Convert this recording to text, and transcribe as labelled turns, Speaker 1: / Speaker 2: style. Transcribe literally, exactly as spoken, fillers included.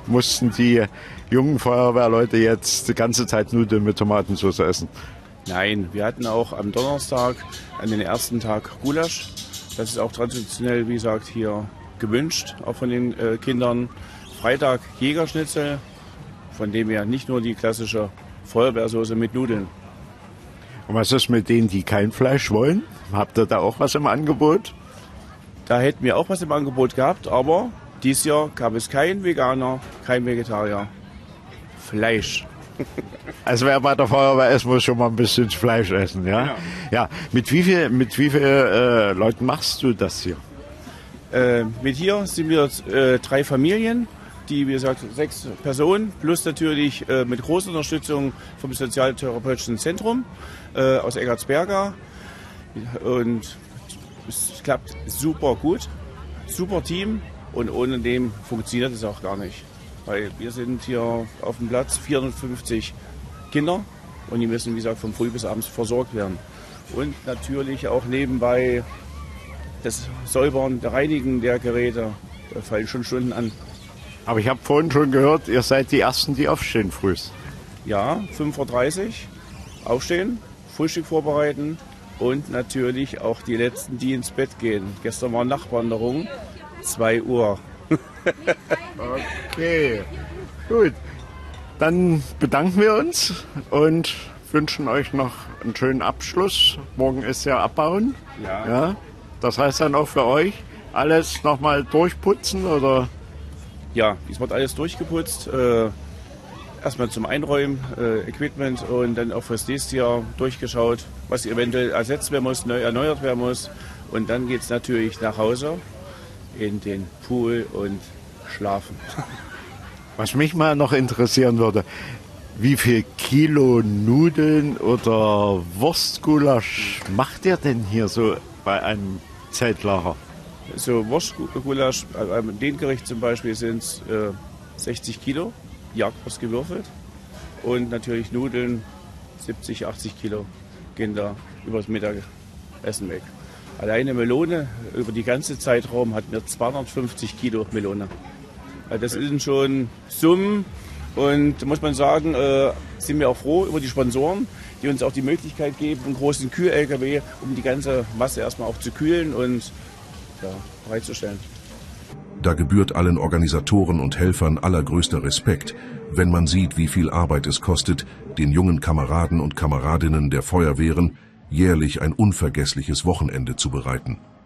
Speaker 1: mussten die jungen Feuerwehrleute jetzt die ganze Zeit Nudeln mit Tomatensauce essen?
Speaker 2: Nein, wir hatten auch am Donnerstag, an den ersten Tag Gulasch. Das ist auch traditionell, wie gesagt, hier gewünscht, auch von den äh, Kindern. Freitag Jägerschnitzel, von dem wir nicht nur die klassische Feuerwehrsoße mit Nudeln.
Speaker 1: Und was ist mit denen, die kein Fleisch wollen? Habt ihr da auch was im Angebot?
Speaker 2: Da hätten wir auch was im Angebot gehabt, aber dieses Jahr gab es keinen Veganer, kein Vegetarier. Fleisch.
Speaker 1: Also wer bei der Feuerwehr ist, muss schon mal ein bisschen Fleisch essen, ja?
Speaker 2: Genau.
Speaker 1: Ja. Mit wie viel, mit wie viel äh, Leuten machst du das hier?
Speaker 2: Äh, mit hier sind wir äh, drei Familien, die, wie gesagt, sechs Personen, plus natürlich äh, mit großer Unterstützung vom Sozialtherapeutischen Zentrum äh, aus Eggertsberga. Und es klappt super gut, super Team, und ohne dem funktioniert es auch gar nicht. Weil wir sind hier auf dem Platz vierhundertfünfzig Kinder und die müssen, wie gesagt, von früh bis abends versorgt werden. Und natürlich auch nebenbei das Säubern, der Reinigen der Geräte, da fallen schon Stunden an.
Speaker 1: Aber ich habe vorhin schon gehört, ihr seid die Ersten, die aufstehen früh.
Speaker 2: Ja, fünf Uhr dreißig aufstehen, Frühstück vorbereiten und natürlich auch die Letzten, die ins Bett gehen. Gestern war Nachtwanderung, zwei Uhr.
Speaker 1: Okay, gut. Dann bedanken wir uns und wünschen euch noch einen schönen Abschluss. Morgen ist ja Abbauen.
Speaker 2: Ja.
Speaker 1: Ja, das heißt dann auch für euch, alles nochmal durchputzen, oder?
Speaker 2: Ja, es wird alles durchgeputzt. Äh, erstmal zum Einräumen, äh, Equipment, und dann auch fürs nächste Jahr durchgeschaut, was eventuell ersetzt werden muss, neu erneuert werden muss. Und dann geht es natürlich nach Hause in den Pool und schlafen.
Speaker 1: Was mich mal noch interessieren würde, wie viel Kilo Nudeln oder Wurstgulasch macht ihr denn hier so bei einem Zeltlager?
Speaker 2: So Wurstgulasch, äh, den Gericht zum Beispiel sind es äh, sechzig Kilo, Jagdwurst gewürfelt, und natürlich Nudeln, siebzig, achtzig Kilo gehen da über das Mittagessen weg. Alleine Melone, über die ganze Zeitraum hatten wir zweihundertfünfzig Kilo Melone. Also das sind schon Summen, und da muss man sagen, äh, sind wir auch froh über die Sponsoren, die uns auch die Möglichkeit geben, einen großen Kühl-L K W, um die ganze Masse erstmal auch zu kühlen und ja, bereitzustellen.
Speaker 3: Da gebührt allen Organisatoren und Helfern allergrößter Respekt, wenn man sieht, wie viel Arbeit es kostet, den jungen Kameraden und Kameradinnen der Feuerwehren jährlich ein unvergessliches Wochenende zu bereiten.